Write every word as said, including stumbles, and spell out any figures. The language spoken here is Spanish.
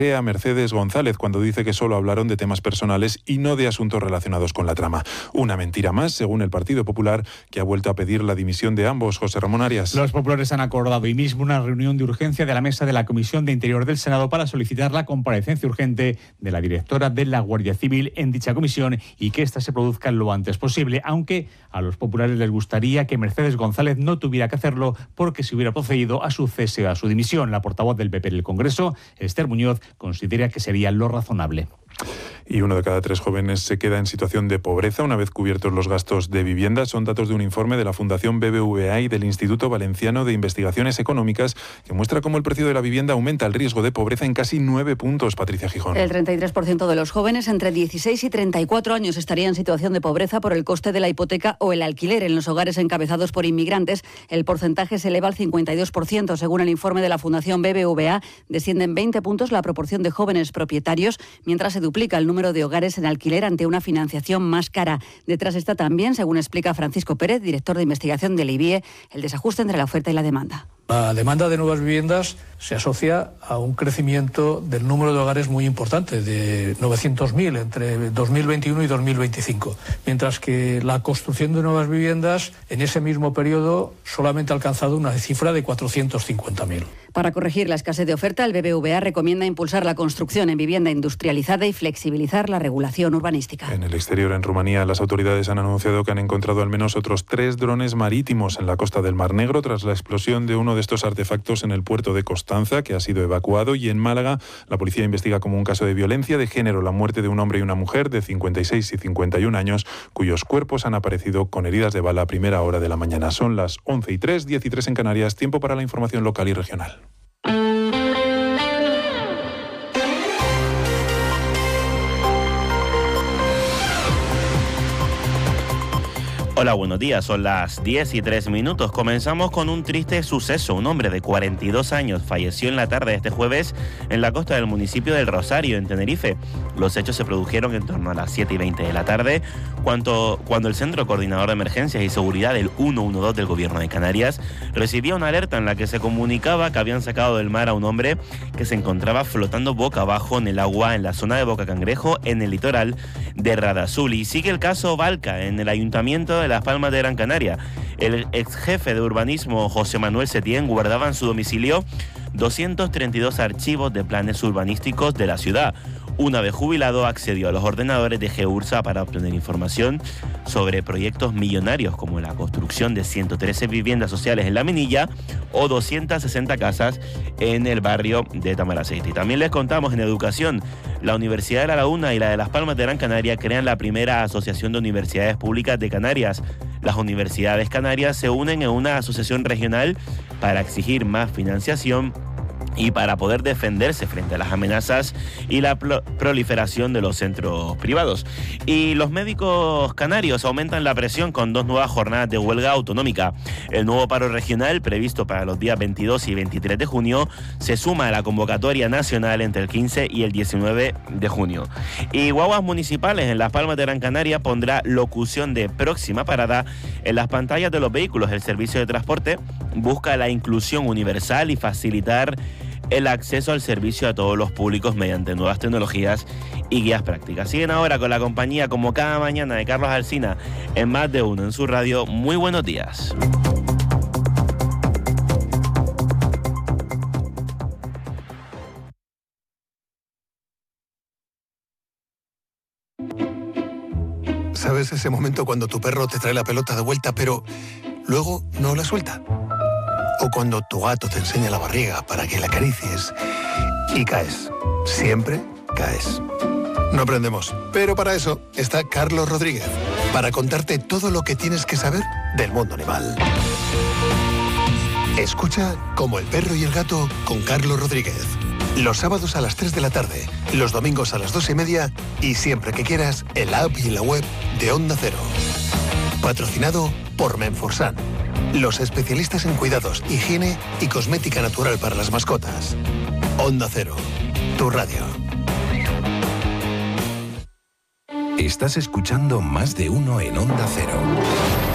a Mercedes González cuando dice que solo hablaron de temas personales y no de asuntos relacionados con la trama. Una mentira más, según el Partido Popular, que ha vuelto a pedir la dimisión de ambos. José Ramón Arias. Los populares han acordado hoy mismo una reunión de urgencia de la mesa de la Comisión de Interior del Senado para solicitar la comparecencia urgente de la directora de la Guardia Civil en dicha comisión y que ésta se produzca lo antes posible, aunque a los populares les gustaría que Mercedes González no tuviera que hacerlo porque se hubiera procedido a su cese o a su dimisión. La portavoz del P P en el Congreso, Esther Muñoz, considera que sería lo razonable. Y uno de cada tres jóvenes se queda en situación de pobreza una vez cubiertos los gastos de vivienda. Son datos de un informe de la Fundación B B V A y del Instituto Valenciano de Investigaciones Económicas que muestra cómo el precio de la vivienda aumenta el riesgo de pobreza en casi nueve puntos. Patricia Gijón. El treinta y tres por ciento de los jóvenes entre dieciséis y treinta y cuatro años estaría en situación de pobreza por el coste de la hipoteca o el alquiler. En los hogares encabezados por inmigrantes, el porcentaje se eleva al cincuenta y dos por ciento. Según el informe de la Fundación B B V A, desciende en veinte puntos la proporción de jóvenes propietarios, mientras se duplica el número de hogares en alquiler ante una financiación más cara. Detrás está también, según explica Francisco Pérez, director de investigación del I B I E, el desajuste entre la oferta y la demanda. La demanda de nuevas viviendas se asocia a un crecimiento del número de hogares muy importante, de novecientos mil entre dos mil veintiuno y dos mil veinticinco, mientras que la construcción de nuevas viviendas en ese mismo periodo solamente ha alcanzado una cifra de cuatrocientos cincuenta mil. Para corregir la escasez de oferta, el B B V A recomienda impulsar la construcción en vivienda industrializada y flexibilizar la regulación urbanística. En el exterior, en Rumanía, las autoridades han anunciado que han encontrado al menos otros tres drones marítimos en la costa del Mar Negro tras la explosión de uno de estos artefactos en el puerto de Constanza, que ha sido evacuado. Y en Málaga, la policía investiga como un caso de violencia de género la muerte de un hombre y una mujer de cincuenta y seis y cincuenta y un años, cuyos cuerpos han aparecido con heridas de bala a primera hora de la mañana. Son las once y tres, diez y tres en Canarias. Tiempo para la información local y regional. Hola, buenos días. Son las diez y tres minutos. Comenzamos con un triste suceso. Un hombre de cuarenta y dos años falleció en la tarde de este jueves en la costa del municipio del Rosario, en Tenerife. Los hechos se produjeron en torno a las siete y veinte de la tarde, cuando, cuando el Centro Coordinador de Emergencias y Seguridad del ciento doce del Gobierno de Canarias recibía una alerta en la que se comunicaba que habían sacado del mar a un hombre que se encontraba flotando boca abajo en el agua en la zona de Boca Cangrejo, en el litoral de Radazul. Y sigue el caso Valca, en el Ayuntamiento de Las Palmas de Gran Canaria. El ex jefe de urbanismo, José Manuel Setién, guardaba en su domicilio doscientos treinta y dos archivos de planes urbanísticos de la ciudad. Una vez jubilado, accedió a los ordenadores de GEURSA para obtener información sobre proyectos millonarios como la construcción de ciento trece viviendas sociales en La Minilla o doscientas sesenta casas en el barrio de Tamaraceite. Y también les contamos en educación, la Universidad de La Laguna y la de Las Palmas de Gran Canaria crean la primera asociación de universidades públicas de Canarias. Las universidades canarias se unen en una asociación regional para exigir más financiación y para poder defenderse frente a las amenazas y la pro- proliferación de los centros privados. Y los médicos canarios aumentan la presión con dos nuevas jornadas de huelga autonómica. El nuevo paro regional, previsto para los días veintidós y veintitrés de junio, se suma a la convocatoria nacional entre el quince y el diecinueve de junio. Y Guaguas Municipales en Las Palmas de Gran Canaria pondrá locución de próxima parada en las pantallas de los vehículos. El servicio de transporte busca la inclusión universal y facilitar el acceso al servicio a todos los públicos mediante nuevas tecnologías y guías prácticas. Siguen ahora con la compañía, como cada mañana, de Carlos Alsina en Más de Uno en su radio. Muy buenos días. ¿Sabes ese momento cuando tu perro te trae la pelota de vuelta, pero luego no la suelta? O cuando tu gato te enseña la barriga para que la acaricies y caes. Siempre caes. No aprendemos, pero para eso está Carlos Rodríguez, para contarte todo lo que tienes que saber del mundo animal. Escucha Como el perro y el gato con Carlos Rodríguez. Los sábados a las tres de la tarde, los domingos a las dos y media y siempre que quieras en la app y en la web de Onda Cero. Patrocinado por Menforsan, los especialistas en cuidados, higiene y cosmética natural para las mascotas. Onda Cero, tu radio. Estás escuchando Más de Uno en Onda Cero.